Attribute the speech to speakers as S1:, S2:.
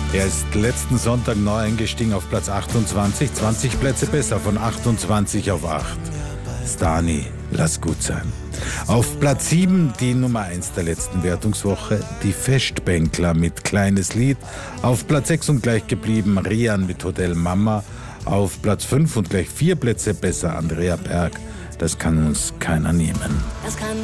S1: Er ist letzten Sonntag neu eingestiegen auf Platz 28, 20 Plätze besser, von 28 auf 8. Stani, lass gut sein. Auf Platz 7 die Nummer 1 der letzten Wertungswoche, die Festbänkler mit Kleines Lied. Auf Platz 6 und gleich geblieben Rian mit Hotel Mama. Auf Platz 5 und gleich 4 Plätze besser Andrea Berg. Das kann uns keiner nehmen.